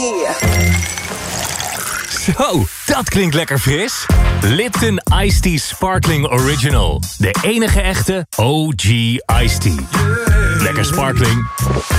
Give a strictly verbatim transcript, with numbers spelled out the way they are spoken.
Zo, dat klinkt lekker fris. Lipton Iced Tea Sparkling Original. De enige echte O G Iced Tea. Lekker sparkling.